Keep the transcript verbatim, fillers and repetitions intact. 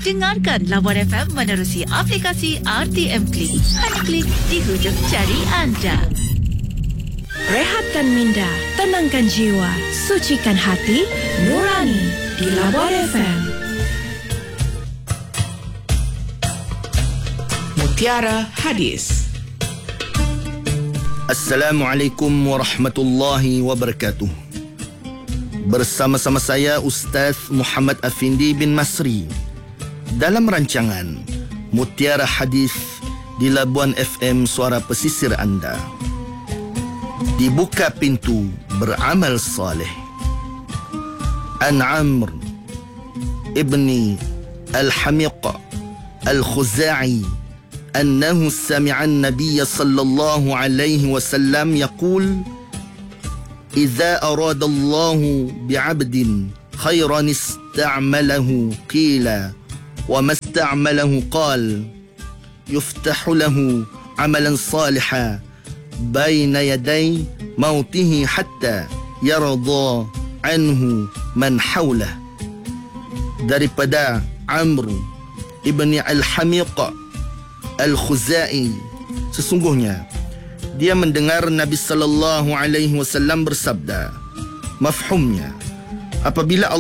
Dengarkan Labuan F M menerusi aplikasi R T M Klik. Hanya klik di hujung jari anda. Rehatkan minda, tenangkan jiwa, sucikan hati, nurani di Labuan F M. Mutiara Hadis. Assalamualaikum warahmatullahi wabarakatuh. Bersama-sama saya Ustaz Muhammad Afindi bin Masri dalam rancangan Mutiara Hadis di Labuan F M, suara pesisir anda. Dibuka pintu beramal saleh. An Amr ibni Al-Hamiq Al-Khuza'i أنه سمع النبي صلى الله عليه وسلم يقول: إذا أراد الله بعبد خيرا استعمله، قيل وما استعمله؟ قال: يفتح له عملا صالحا بين يدي موته حتى يرضى عنه من حوله. Daripada Amr ibni Al-Hamiq Al-Khuza'i, sesungguhnya dia mendengar Nabi sallallahu alaihi wasallam bersabda, mafhumnya, apabila Allah